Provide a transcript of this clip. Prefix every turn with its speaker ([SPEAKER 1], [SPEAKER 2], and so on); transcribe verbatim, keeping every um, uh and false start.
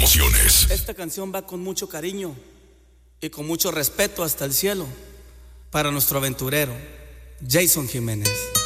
[SPEAKER 1] Promociones.
[SPEAKER 2] Esta canción va con mucho cariño y con mucho respeto hasta el cielo para nuestro aventurero, Jason Jiménez.